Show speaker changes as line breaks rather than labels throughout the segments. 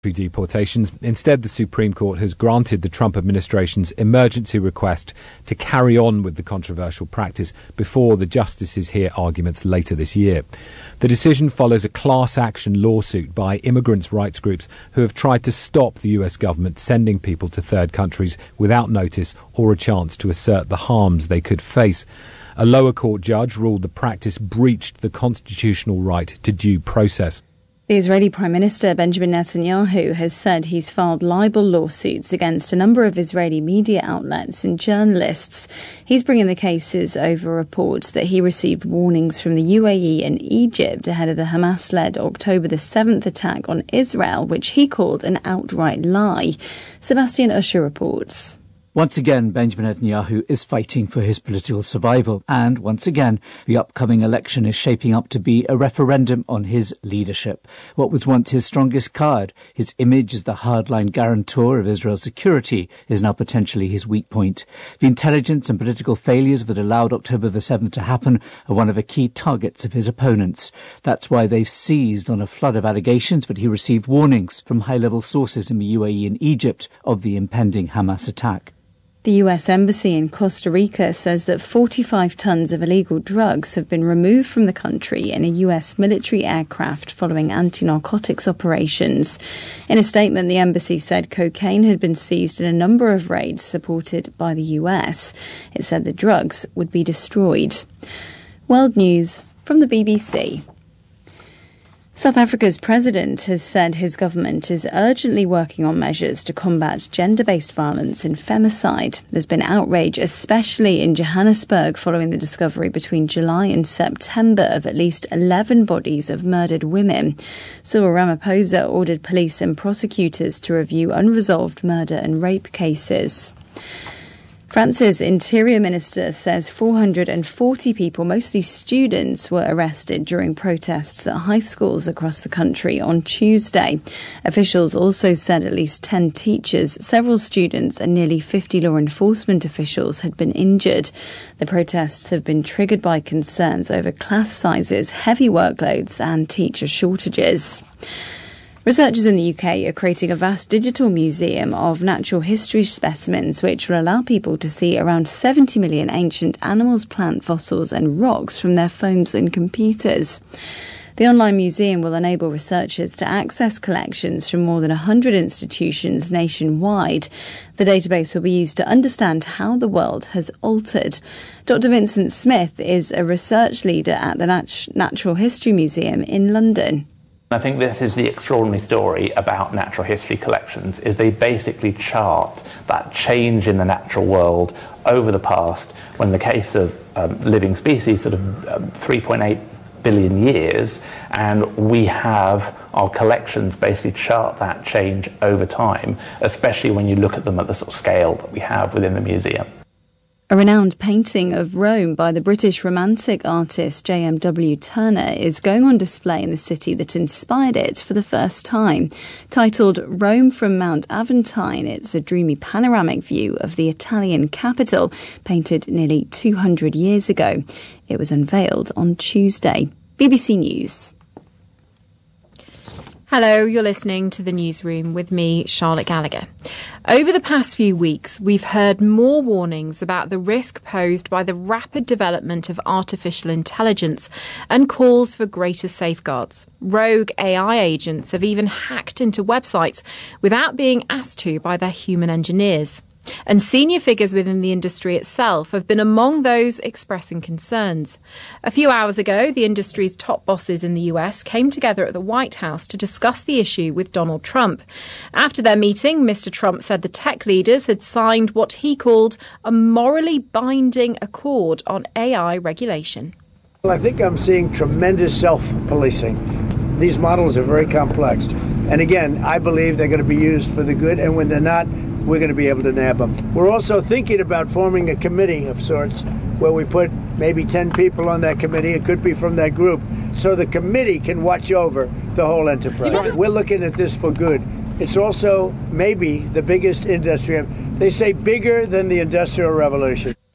deportations. Instead, the Supreme Court has granted the Trump administration's emergency request to carry on with the controversial practice before the justices hear arguments later this year. The decision follows a class action lawsuit by immigrants' rights groups who have tried to stop the US government sending people to third countries without notice or a chance to assert the harms they could face. A lower court judge ruled the practice breached the constitutional right to due process.
The Israeli Prime Minister Benjamin Netanyahu has said he's filed libel lawsuits against a number of Israeli media outlets and journalists. He's bringing the cases over reports that he received warnings from the UAE and Egypt ahead of the Hamas-led October the 7th attack on Israel, which he called an outright lie. Sebastian Usher reports.
Once again, Benjamin Netanyahu is fighting for his political survival. And once again, the upcoming election is shaping up to be a referendum on his leadership. What was once his strongest card, his image as the hardline guarantor of Israel's security, is now potentially his weak point. The intelligence and political failures that allowed October the 7th to happen are one of the key targets of his opponents. That's why they've seized on a flood of allegations, but he received warnings from high-level sources in the UAE and Egypt of the impending Hamas attack.
The US Embassy in Costa Rica says that 45 tons of illegal drugs have been removed from the country in a US military aircraft following anti-narcotics operations. In a statement, the embassy said cocaine had been seized in a number of raids supported by the US. It said the drugs would be destroyed. World News from the BBC. South Africa's president has said his government is urgently working on measures to combat gender-based violence and femicide. There's been outrage, especially in Johannesburg, following the discovery between July and September of at least 11 bodies of murdered women. Cyril Ramaphosa ordered police and prosecutors to review unresolved murder and rape cases. France's Interior Minister says 440 people, mostly students, were arrested during protests at high schools across the country on Tuesday. Officials also said at least 10 teachers, several students and nearly 50 law enforcement officials had been injured. The protests have been triggered by concerns over class sizes, heavy workloads and teacher shortages. Researchers in the UK are creating a vast digital museum of natural history specimens which will allow people to see around 70 million ancient animals, plant fossils and rocks from their phones and computers. The online museum will enable researchers to access collections from more than 100 institutions nationwide. The database will be used to understand how the world has altered. Dr. Vincent Smith is a research leader at the Natural History Museum in London.
I think this is the extraordinary story about natural history collections, is they basically chart that change in the natural world over the past, when in the case of living species, sort of 3.8 billion years, and we have our collections basically chart that change over time, especially when you look at them at the sort of scale that we have within the museum.
A renowned painting of Rome by the British Romantic artist J.M.W. Turner is going on display in the city that inspired it for the first time. Titled Rome from Mount Aventine, it's a dreamy panoramic view of the Italian capital, painted nearly 200 years ago. It was unveiled on Tuesday. BBC News.
Hello, you're listening to The Newsroom with me, Charlotte Gallagher. Over the past few weeks, we've heard more warnings about the risk posed by the rapid development of artificial intelligence and calls for greater safeguards. Rogue AI agents have even hacked into websites without being asked to by their human engineers. And senior figures within the industry itself have been among those expressing concerns. A few hours ago, the industry's top bosses in the US came together at the White House to discuss the issue with Donald Trump. After their meeting, Mr. Trump said the tech leaders had signed what he called a morally binding accord on AI regulation.
Well, I think I'm seeing tremendous self-policing. These models are very complex. And again, I believe they're going to be used for the good, and when they're not, we're going to be able to nab them. We're also thinking about forming a committee of sorts where we put maybe 10 people on that committee. It could be from that group. So the committee can watch over the whole enterprise. We're looking at this for good. It's also maybe the biggest industry. They say bigger than the Industrial Revolution.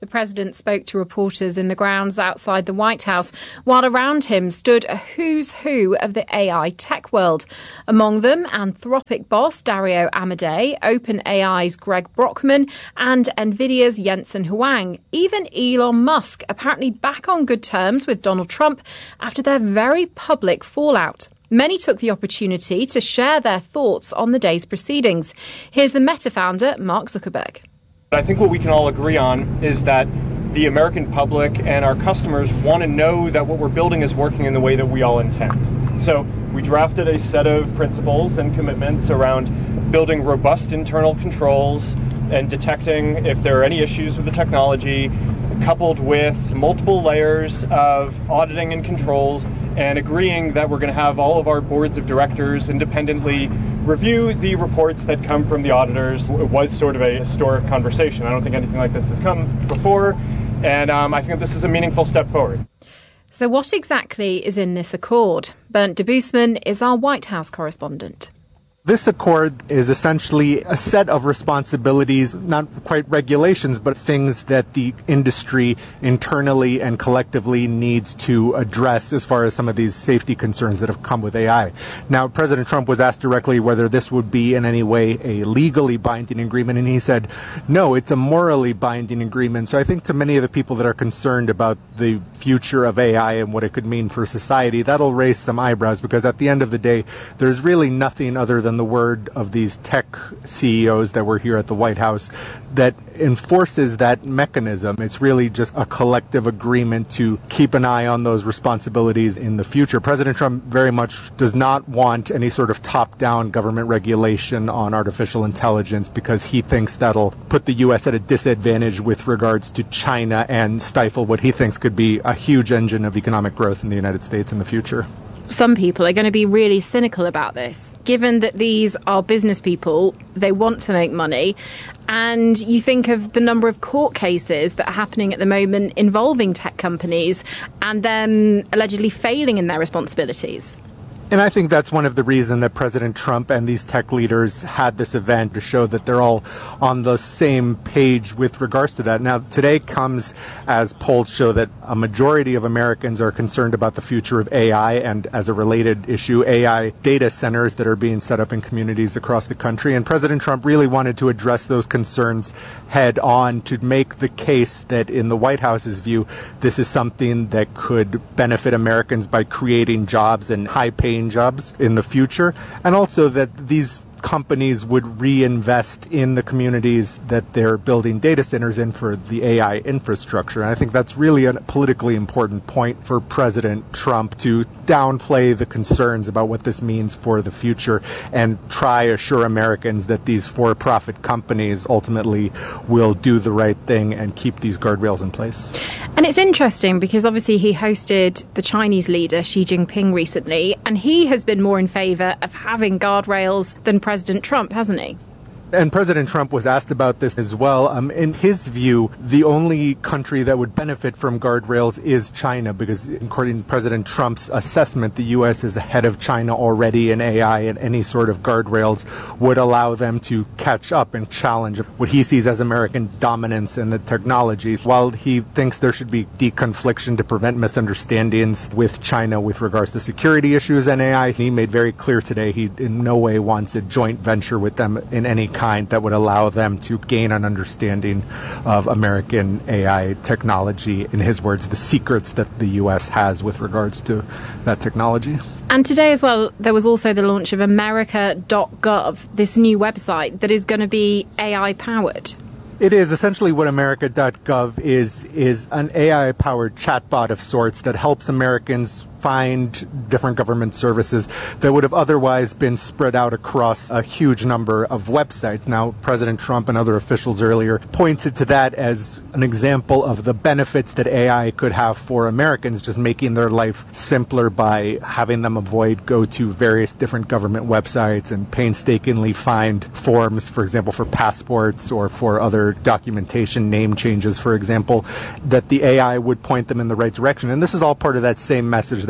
The president spoke to reporters in the grounds outside the White House, while around him stood a who's who of the AI tech world. Among them, Anthropic boss Dario Amodei, OpenAI's Greg Brockman, and Nvidia's Jensen Huang. Even Elon Musk, apparently back on good terms with Donald Trump after their very public fallout. Many took the opportunity to share their thoughts on the day's proceedings. Here's the Meta founder, Mark Zuckerberg.
I think what we can all agree on is that the American public and our customers want to know that what we're building is working in the way that we all intend. So we drafted a set of principles and commitments around building robust internal controls and detecting if there are any issues with the technology, coupled with multiple layers of auditing and controls, and agreeing that we're going to have all of our boards of directors independently review the reports that come from the auditors. It was sort of a historic conversation. I don't think anything like this has come before, and I think this is a meaningful step forward.
So what exactly is in this accord? Bernd Debusmann is our White House correspondent.
This accord is essentially a set of responsibilities, not quite regulations, but things that the industry internally and collectively needs to address as far as some of these safety concerns that have come with AI. Now, President Trump was asked directly whether this would be in any way a legally binding agreement, and he said, no, it's a morally binding agreement. So I think to many of the people that are concerned about the future of AI and what it could mean for society, that'll raise some eyebrows, because at the end of the day, there's really nothing other than the word of these tech CEOs that were here at the White House that enforces that mechanism. It's really just a collective agreement to keep an eye on those responsibilities in the future. President Trump very much does not want any sort of top-down government regulation on artificial intelligence, because he thinks that'll put the U.S. at a disadvantage with regards to China and stifle what he thinks could be a huge engine of economic growth in the United States in the future.
Some people are going to be really cynical about this, given that these are business people, they want to make money, and you think of the number of court cases that are happening at the moment involving tech companies and them allegedly failing in their responsibilities.
And I think that's one of the reasons that President Trump and these tech leaders had this event, to show that they're all on the same page with regards to that. Now, today comes as polls show that a majority of Americans are concerned about the future of AI, and as a related issue, AI data centers that are being set up in communities across the country. And President Trump really wanted to address those concerns head on, to make the case that in the White House's view, this is something that could benefit Americans by creating jobs and high-paying jobs in the future, and also that these companies would reinvest in the communities that they're building data centers in for the AI infrastructure. And I think that's really a politically important point for President Trump, to downplay the concerns about what this means for the future and try assure Americans that these for-profit companies ultimately will do the right thing and keep these guardrails in place.
And it's interesting because obviously he hosted the Chinese leader Xi Jinping recently, and he has been more in favour of having guardrails than President Trump, hasn't he?
And President Trump was asked about this as well. In his view, the only country that would benefit from guardrails is China, because according to President Trump's assessment, the U.S. is ahead of China already in AI, and any sort of guardrails would allow them to catch up and challenge what he sees as American dominance in the technologies. While he thinks there should be deconfliction to prevent misunderstandings with China with regards to security issues and AI, he made very clear today he in no way wants a joint venture with them in any kind that would allow them to gain an understanding of American AI technology. In his words, the secrets that the U.S. has with regards to that technology.
And today as well, there was also the launch of America.gov, this new website that is going to be AI powered.
It is essentially what America.gov is an AI-powered chatbot of sorts that helps Americans find different government services that would have otherwise been spread out across a huge number of websites. Now, President Trump and other officials earlier pointed to that as an example of the benefits that AI could have for Americans, just making their life simpler by having them go to various different government websites and painstakingly find forms, for example, for passports or for other documentation, name changes, for example, that the AI would point them in the right direction. And this is all part of that same message that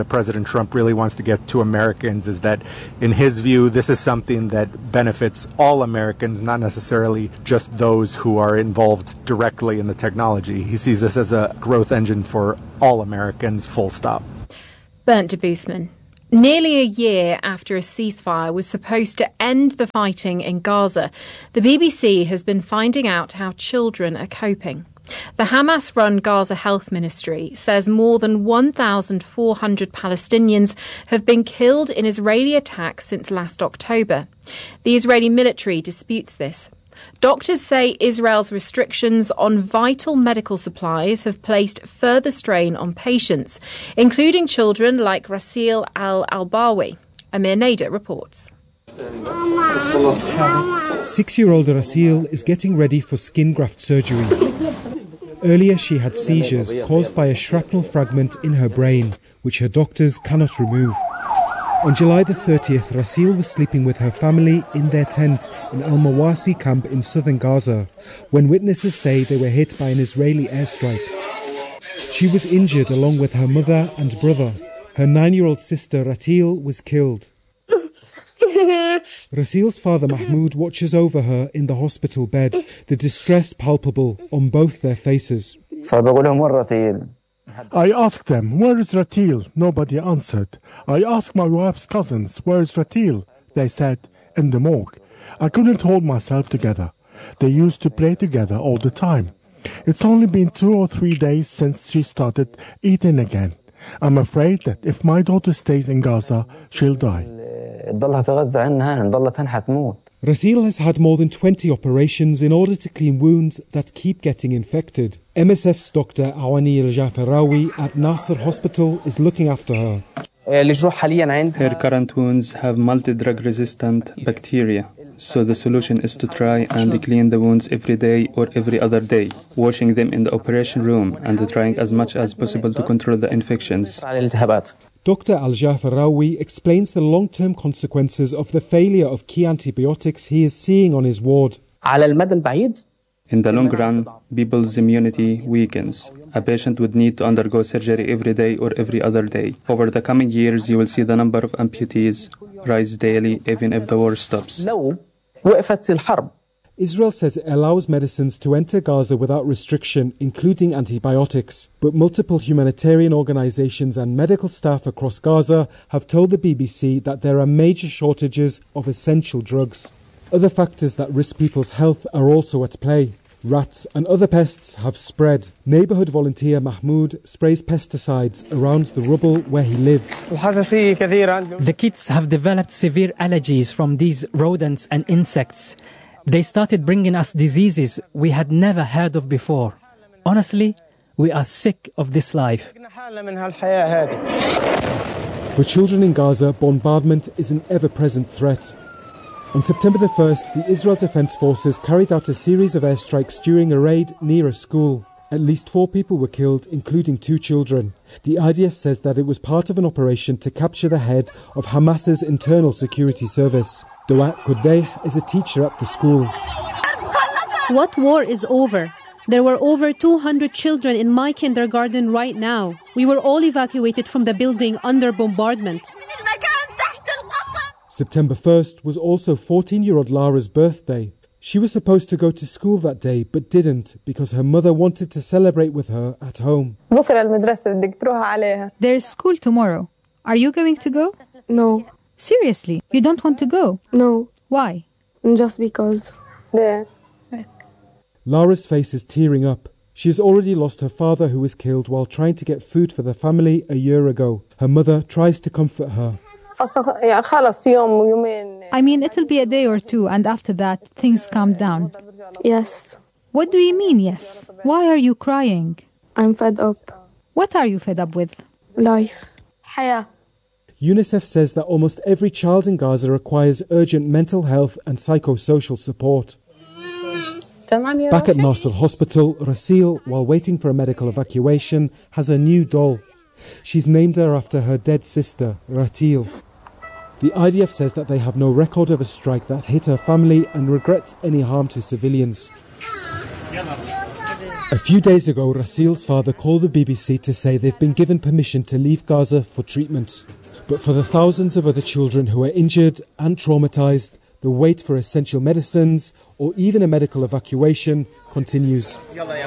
that President Trump really wants to get to Americans is that, in his view, this is something that benefits all Americans, not necessarily just those who are involved directly in the technology. He sees this as a growth engine for all Americans, full stop.
Bernd de Boosman. Nearly a year after a ceasefire was supposed to end the fighting in Gaza, the BBC has been finding out how children are coping. The Hamas-run Gaza Health Ministry says more than 1,400 Palestinians have been killed in Israeli attacks since last October. The Israeli military disputes this. Doctors say Israel's restrictions on vital medical supplies have placed further strain on patients, including children like Rasil al-Albawi. Amir Nader reports.
6-year-old Rasil is getting ready for skin graft surgery. Earlier she had seizures caused by a shrapnel fragment in her brain, which her doctors cannot remove. On July the 30th, Rasil was sleeping with her family in their tent in Al-Mawasi camp in southern Gaza, when witnesses say they were hit by an Israeli airstrike. She was injured along with her mother and brother. Her 9-year-old sister Ratil was killed. Rasil's father Mahmoud watches over her in the hospital bed, the distress palpable on both their faces.
I asked them, where is Ratil? Nobody answered. I asked my wife's cousins, where is Ratil? They said, in the morgue. I couldn't hold myself together. They used to play together all the time. It's only been 2 or 3 days since she started eating again. I'm afraid that if my daughter stays in Gaza, she'll die.
Rasil has had more than 20 operations in order to clean wounds that keep getting infected. MSF's Dr. Awani Al-Jafarawi at Nasser Hospital is looking after her.
Her current wounds have multi-drug resistant bacteria, so the solution is to try and clean the wounds every day or every other day, washing them in the operation room and trying as much as possible to control the infections.
Dr. Al-Jafarawi explains the long-term consequences of the failure of key antibiotics he is seeing on his ward.
In the long run, people's immunity weakens. A patient would need to undergo surgery every day or every other day. Over the coming years, you will see the number of amputees rise daily, even if the war stops.
Israel says it allows medicines to enter Gaza without restriction, including antibiotics. But multiple humanitarian organizations and medical staff across Gaza have told the BBC that there are major shortages of essential drugs. Other factors that risk people's health are also at play. Rats and other pests have spread. Neighbourhood volunteer Mahmoud sprays pesticides around the rubble where he lives.
The kids have developed severe allergies from these rodents and insects. They started bringing us diseases we had never heard of before. Honestly, we are sick of this life.
For children in Gaza, bombardment is an ever-present threat. On September the 1st, the Israel Defense Forces carried out a series of airstrikes during a raid near a school. At least 4 people were killed, including 2 children. The IDF says that it was part of an operation to capture the head of Hamas's internal security service. Dawat Kuddeh is a teacher at the school.
What war is over? There were over 200 children in my kindergarten right now. We were all evacuated from the building under bombardment.
September 1st was also 14-year-old Lara's birthday. She was supposed to go to school that day, but didn't because her mother wanted to celebrate with her at home.
There is school tomorrow. Are you going to go?
No.
Seriously, you don't want to go?
No.
Why?
Just because.
Lara's face is tearing up. She has already lost her father, who was killed while trying to get food for the family a year ago. Her mother tries to comfort her.
I mean, it'll be a day or 2, and after that, things calm down.
Yes.
What do you mean, yes? Why are you crying?
I'm fed up.
What are you fed up with?
Life.
UNICEF says that almost every child in Gaza requires urgent mental health and psychosocial support. Back at Nasser Hospital, Rasil, while waiting for a medical evacuation, has a new doll. She's named her after her dead sister, Ratil. The IDF says that they have no record of a strike that hit her family and regrets any harm to civilians. A few days ago, Rasil's father called the BBC to say they've been given permission to leave Gaza for treatment. But for the thousands of other children who are injured and traumatised, the wait for essential medicines or even a medical evacuation continues.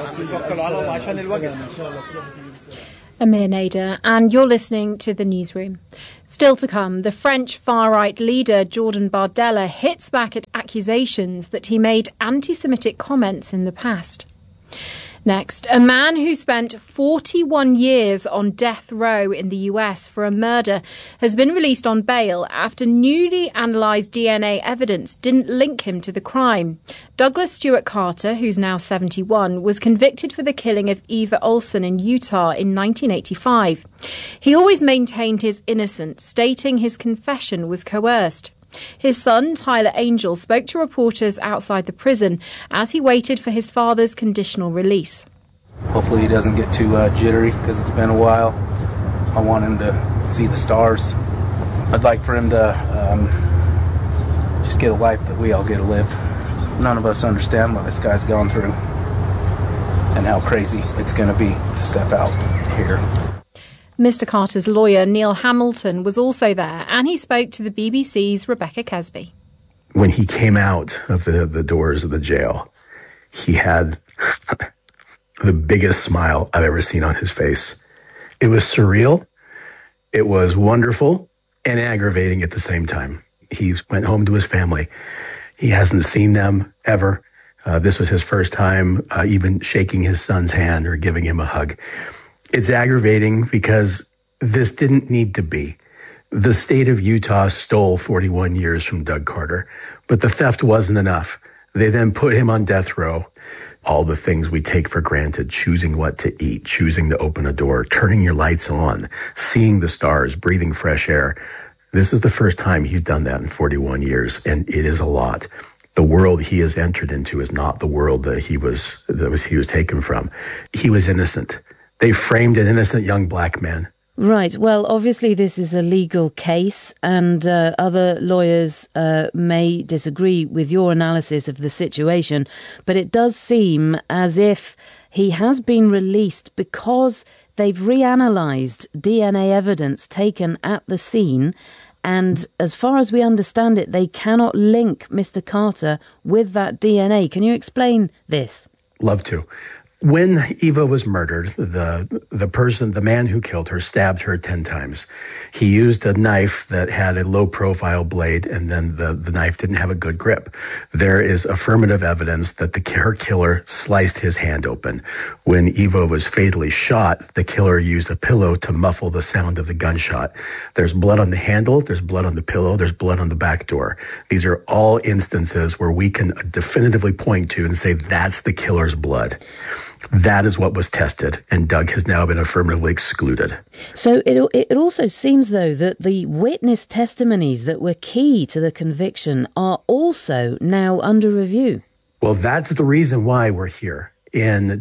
Amir Nader, and you're listening to The Newsroom. Still to come, the French far-right leader Jordan Bardella hits back at accusations that he made anti-Semitic comments in the past. Next, a man who spent 41 years on death row in the US for a murder has been released on bail after newly analysed DNA evidence didn't link him to the crime. Douglas Stewart Carter, who's now 71, was convicted for the killing of Eva Olsen in Utah in 1985. He always maintained his innocence, stating his confession was coerced. His son, Tyler Angel, spoke to reporters outside the prison as he waited for his father's conditional release.
Hopefully he doesn't get too jittery because it's been a while. I want him to see the stars. I'd like for him to just get a life that we all get to live. None of us understand what this guy's gone through and how crazy it's going to be to step out here.
Mr. Carter's lawyer, Neil Hamilton, was also there, and he spoke to the BBC's Rebecca Casby.
When he came out of the doors of the jail, he had the biggest smile I've ever seen on his face. It was surreal, it was wonderful, and aggravating at the same time. He went home to his family. He hasn't seen them ever. This was his first time even shaking his son's hand or giving him a hug. It's aggravating because this didn't need to be. The state of Utah stole 41 years from Doug Carter, but the theft wasn't enough. They then put him on death row. All the things we take for granted, choosing what to eat, choosing to open a door, turning your lights on, seeing the stars, breathing fresh air. This is the first time he's done that in 41 years, and it is a lot. The world he has entered into is not the world that he was taken from. He was innocent. They framed an innocent young black man.
Right. Well, obviously this is a legal case and other lawyers may disagree with your analysis of the situation, but it does seem as if he has been released because they've reanalyzed DNA evidence taken at the scene, and as far as we understand it, they cannot link Mr. Carter with that DNA. Can you explain this?
Love to. When Eva was murdered, the man who killed her stabbed her 10 times. He used a knife that had a low-profile blade, and then the knife didn't have a good grip. There is affirmative evidence that her killer sliced his hand open. When Eva was fatally shot, the killer used a pillow to muffle the sound of the gunshot. There's blood on the handle, there's blood on the pillow, there's blood on the back door. These are all instances where we can definitively point to and say that's the killer's blood. That is what was tested, and Doug has now been affirmatively excluded.
So it also seems, though, that the witness testimonies that were key to the conviction are also now under review.
Well, that's the reason why we're here. In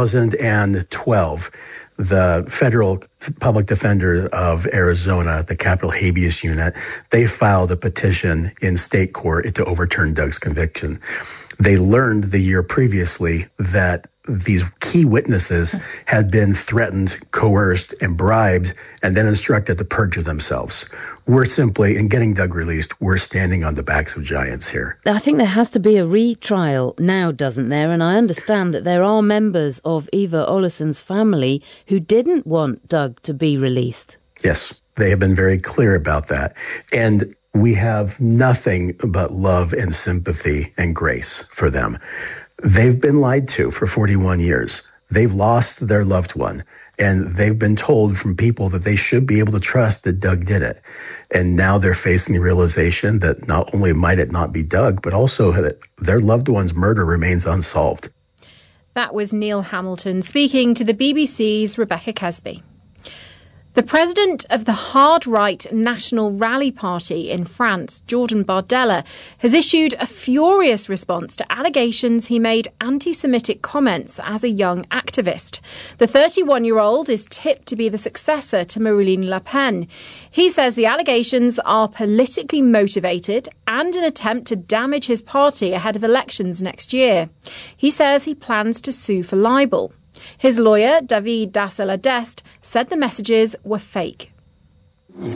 2012, the federal public defender of Arizona, the Capitol Habeas Unit, they filed a petition in state court to overturn Doug's conviction. They learned the year previously that these key witnesses had been threatened, coerced, and bribed, and then instructed to perjure themselves. We're simply, in getting Doug released, we're standing on the backs of giants here.
I think there has to be a retrial now, doesn't there? And I understand that there are members of Eva Olsen's family who didn't want Doug to be released.
Yes, they have been very clear about that. And we have nothing but love and sympathy and grace for them. They've been lied to for 41 years. They've lost their loved one, and they've been told from people that they should be able to trust that Doug did it. And now they're facing the realization that not only might it not be Doug, but also that their loved one's murder remains unsolved.
That was Neil Hamilton speaking to the BBC's Rebecca Casby. The president of the hard-right National Rally Party in France, Jordan Bardella, has issued a furious response to allegations he made anti-Semitic comments as a young activist. The 31-year-old is tipped to be the successor to Marine Le Pen. He says the allegations are politically motivated and an attempt to damage his party ahead of elections next year. He says he plans to sue for libel. His lawyer, David Dassel-Adest, said the messages were fake.
He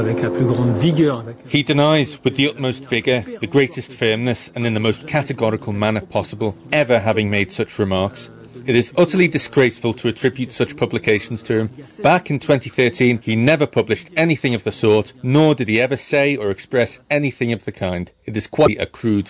denies with the utmost vigour, the greatest firmness and in the most categorical manner possible ever having made such remarks. It is utterly disgraceful to attribute such publications to him. Back in 2013, he never published anything of the sort, nor did he ever say or express anything of the kind. It is quite a crude